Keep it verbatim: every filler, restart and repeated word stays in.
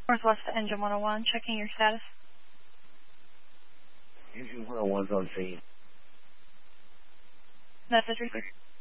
Northwest Engine one oh one, checking your status. Engine one oh one's on scene. Message received.